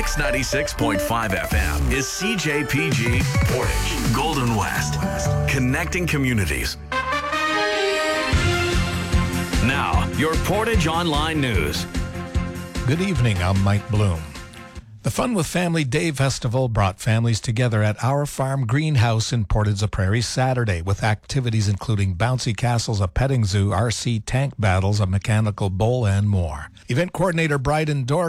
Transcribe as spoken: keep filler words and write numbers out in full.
Mix ninety-six point five F M is C J P G Portage, Golden West, connecting communities. Now, your Portage Online News. Good evening, I'm Mike Bloom. The Fun with Family Day Festival brought families together at Our Farm Greenhouse in Port Ed's Prairie Saturday with activities including bouncy castles, a petting zoo, R C tank battles, a mechanical bull, and more. Event coordinator Bryden Dorr